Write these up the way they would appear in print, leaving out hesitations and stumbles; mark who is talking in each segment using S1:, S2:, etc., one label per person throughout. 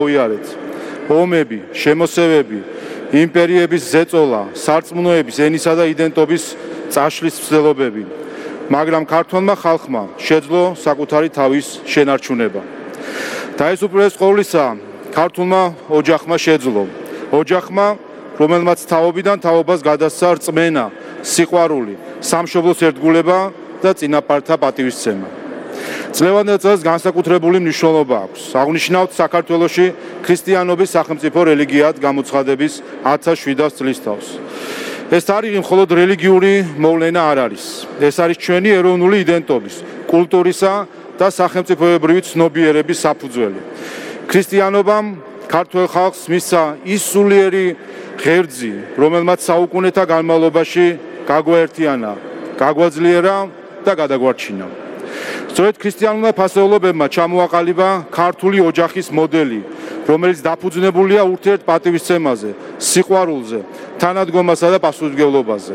S1: მოიარეთ. ომები, შემოსევები, იმპერიების ზეწოლა, სარწმუნოების ენისა და იდენტობის წაშლის მცდელობები, მაგრამ ქართველმა ხალხმა შეძლო საკუთარი თავის შენარჩუნება. და ეს უპირველეს ყოვლისა ქართულმა ოჯახმა შეძლო. ოჯახმა, რომელმაც თაობიდან თაობას გადასცა რწმენა, სიყვარული, სამშობლოს ერთგულება და წინაპართა პატივისცემა. წლევანდელ წელს განსაკუთრებული მნიშვნელობა აქვს. აღნიშნავთ საქართველოში ქრისტიანობის სახელმწიფო რელიგიად გამოცხადების 1700 წლისთავს. ეს თარიღი მხოლოდ რელიგიური მოვლენა არ არის. ეს არის ჩვენი ეროვნული იდენტობის, კულტურისა და სახელმწიფოებრივი ცნობიერების საფუძველი. ქრისტიანობამ ქართველ ხალხს მისცა ის სულიერი ღერძი, რომელმაც საუკუნეთა განმავლობაში გაგვაერთიანა, გაგვაძლიერა და გადაგვარჩინა. სწორედ ქრისტიანულმა ფასეულობებმა ჩამოაყალიბა ქართული ოჯახის მოდელი, რომელიც დაფუძნებულია ურთიერთპატივისცემაზე, სიყვარულზე, თანადგომასა და პასუხისმგებლობაზე.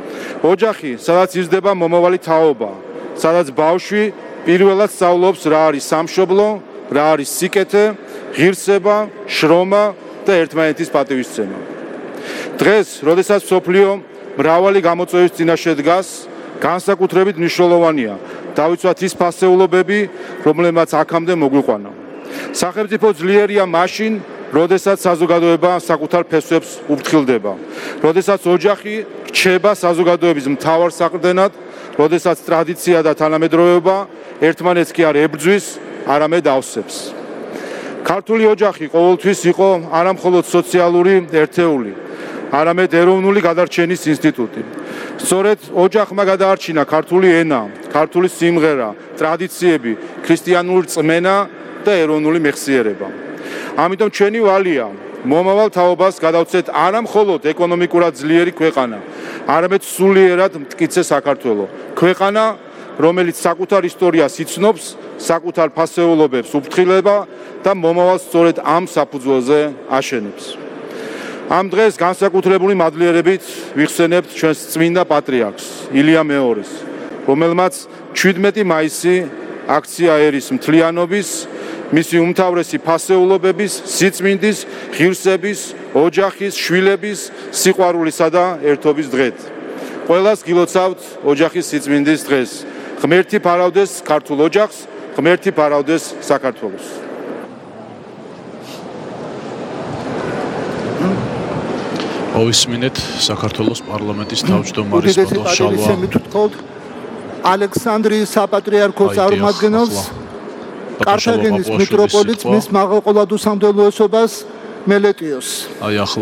S1: ოჯახი, სადაც იზრდება მომავალი თაობა, სადაც ბავშვი პირველად სწავლობს რა არის სამშობლო, რა არის სიკეთე, ღირსება, შრომა და ერთმანეთის პატივისცემა. დღეს, როდესაც მსოფლიო მრავალი გამოწვევის წინაშე დგას, განსაკუთრებით მნიშვნელოვანია დავიცვათ ის ფასეულობები, რომლებმაც აქამდე მოგვიყვანა. სახელმწიფო ძლიერია მაშინ, როდესაც საზოგადოება საკუთარ ფესვებს უფრთხილდება, როდესაც ოჯახი რჩება საზოგადოების მთავარ საყრდენად, როდესაც ტრადიცია და თანამედროვეობა ერთმანეთს კი არ ებრძვის, არამედ ავსებს. ქართული ოჯახი ყოველთვის იყო არა მხოლოდ სოციალური ერთეული, არამედ ეროვნული გადარჩენის ინსტიტუტი. სწორედ ოჯახმა გადაარჩინა ქართული ენა, ქართული სიმღერა, ტრადიციები, ქრისტიანული რწმენა და ეროვნული მეხსიერება. ამიტომ ჩვენი ვალია მომავალ თაობას გადავცეთ არა მხოლოდ ეკონომიკურად ძლიერი ქვეყანა, არამედ სულიერად მტკიცე საქართველო. ქვეყანა, რომელიც საკუთარ ისტორიას იცნობს, საკუთარ ფასეულობებს უფრთხილება და მომავალს სწორედ ამ საფუძველზე აშენებს. ამ დღეს განსაკუთრებული მადლიერებით ვიხსენებთ ჩვენს წმინდა პატრიარქს ილია მეორეს, რომელმაც 17 მაისი აქცია ერის მთლიანობის, მისი უმთავრესი ფასეულობების, სიწმინდის, ღირსების, ოჯახის, შვილების, სიყვარულისა და ერთობის დღედ. ყველას გილოცავთ ოჯახის სიწმინდის დღეს. ღმერთი ფარავდეს ქართულ ოჯახს, ღმერთი ფარავდეს საქართველოს.
S2: მოვისმინეთ საქართველოს პარლამენტის თავმჯდომარის
S3: პატივისცემით ალექსანდრიის საპატრიარქოს წარმომადგენელს, კართაგენის მიტროპოლიტს, მის მაღალყოლად უსამართლოებას მელეტიოს.